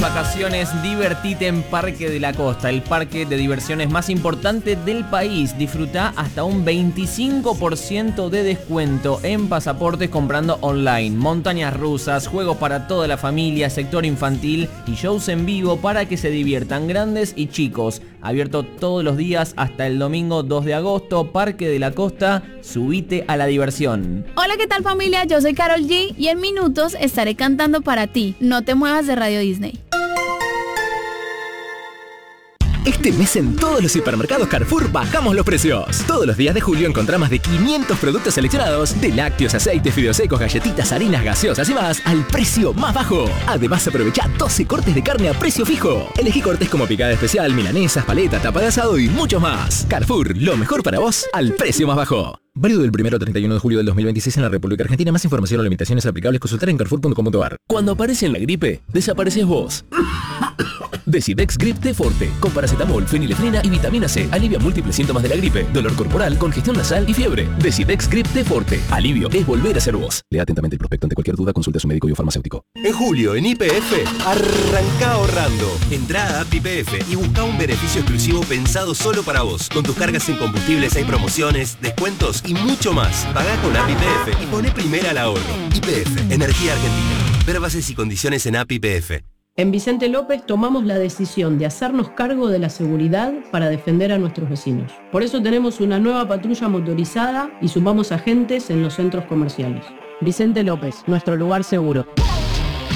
vacaciones, divertite en Parque de la Costa, el parque de diversiones más importante del país. Disfruta hasta un 25% de descuento en pasaportes comprando online. Montañas rusas, juegos para toda la familia, sector infantil y shows en vivo para que se diviertan grandes y chicos. Abierto todos los días hasta el domingo 2 de agosto. Parque de la Costa, subite a la diversión. Hola, ¿qué tal familia? Yo soy Karol G y en minutos estaré cantando para ti. No te muevas de Radio Disney. Este mes en todos los hipermercados Carrefour bajamos los precios. Todos los días de julio encontrá más de 500 productos seleccionados, de lácteos, aceites, fideos secos, galletitas, harinas, gaseosas y más, al precio más bajo. Además aprovecha 12 cortes de carne a precio fijo. Elegí cortes como picada especial, milanesas, paleta, tapa de asado y mucho más. Carrefour, lo mejor para vos al precio más bajo. Válido del 1 al 31 de julio del 2026 en la República Argentina. Más información o limitaciones aplicables consultar en carrefour.com.ar. Cuando aparece la gripe, desapareces vos. Decidex Grip T Forte, con paracetamol, fenilefrina y vitamina C, alivia múltiples síntomas de la gripe, dolor corporal, congestión nasal y fiebre. Decidex Grip T Forte, alivio es volver a ser vos. Lea atentamente el prospecto. Ante cualquier duda, consulte a su médico y farmacéutico. En julio, en YPF, arranca ahorrando. Entrá a App YPF y busca un beneficio exclusivo pensado solo para vos. Con tus cargas en combustibles hay promociones, descuentos y mucho más. Pagá con App YPF y poné primera al ahorro. YPF, Energía Argentina. Ver bases y condiciones en App YPF. En Vicente López tomamos la decisión de hacernos cargo de la seguridad para defender a nuestros vecinos. Por eso tenemos una nueva patrulla motorizada y sumamos agentes en los centros comerciales. Vicente López, nuestro lugar seguro.